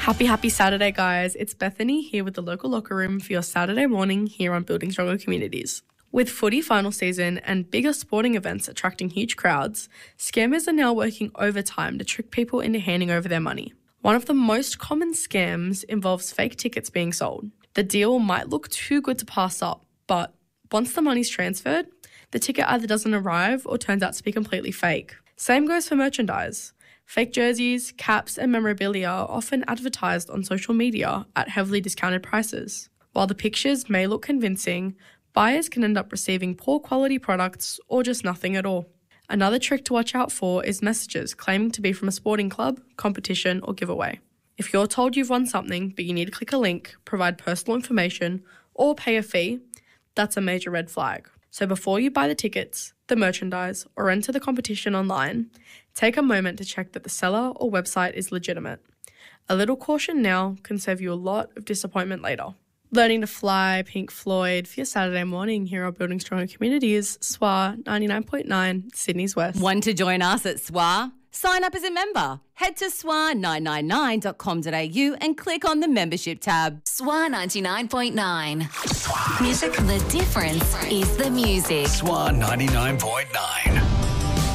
Happy Saturday, guys. It's Bethany here with the local locker room for your Saturday morning here on Building Stronger Communities. With footy final season and bigger sporting events attracting huge crowds, scammers are now working overtime to trick people into handing over their money. One of the most common scams involves fake tickets being sold. The deal might look too good to pass up, but once the money's transferred, the ticket either doesn't arrive or turns out to be completely fake. Same goes for merchandise. Fake jerseys, caps and memorabilia are often advertised on social media at heavily discounted prices. While the pictures may look convincing, buyers can end up receiving poor quality products or just nothing at all. Another trick to watch out for is messages claiming to be from a sporting club, competition or giveaway. If you're told you've won something but you need to click a link, provide personal information or pay a fee, that's a major red flag. So before you buy the tickets, the merchandise, or enter the competition online, take a moment to check that the seller or website is legitimate. A little caution now can save you a lot of disappointment later. Learning to Fly, Pink Floyd, for your Saturday morning here on Building Stronger Communities, SWA 99.9, Sydney's West. Want to join us at SWA? Sign up as a member. Head to swa999.com.au and click on the membership tab. SWA 99.9. Music. The difference is the music. SWA 99.9.